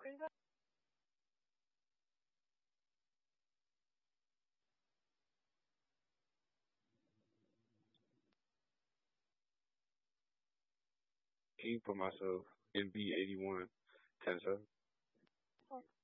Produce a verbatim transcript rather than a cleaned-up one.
Can you put myself in B eighty one ten seven?